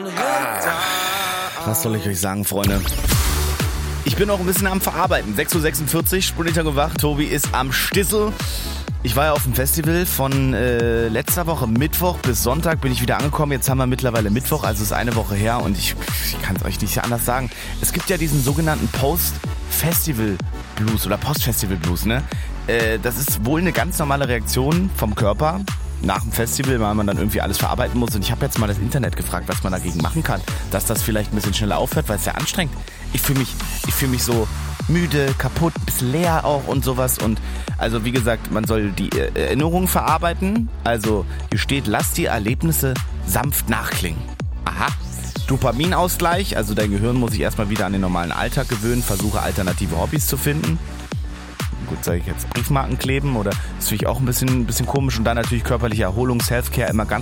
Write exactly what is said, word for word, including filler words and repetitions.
Was soll ich euch sagen, Freunde? Ich bin auch ein bisschen am Verarbeiten. sechs Uhr sechsundvierzig, Spulita gewacht, Tobi ist am Stissel. Ich war ja auf dem Festival von äh, letzter Woche Mittwoch bis Sonntag bin ich wieder angekommen. Jetzt haben wir mittlerweile Mittwoch, also ist eine Woche her und ich, ich kann es euch nicht anders sagen. Es gibt ja diesen sogenannten Post-Festival-Blues oder Post-Festival-Blues, ne? Äh, das ist wohl eine ganz normale Reaktion vom Körper nach dem Festival, weil man dann irgendwie alles verarbeiten muss. Und ich habe jetzt mal das Internet gefragt, was man dagegen machen kann, dass das vielleicht ein bisschen schneller aufhört, weil es ja anstrengend. Ich fühle mich, ich fühle mich so müde, kaputt, ein bisschen leer auch und sowas. Und also wie gesagt, man soll die Erinnerungen verarbeiten. Also hier steht, lass die Erlebnisse sanft nachklingen. Aha. Dopaminausgleich, also dein Gehirn muss sich erstmal wieder an den normalen Alltag gewöhnen, versuche alternative Hobbys zu finden. Gut, sage ich jetzt Briefmarken kleben oder das finde ich auch ein bisschen, ein bisschen komisch. Und dann natürlich körperliche Erholung, Selfcare immer ganz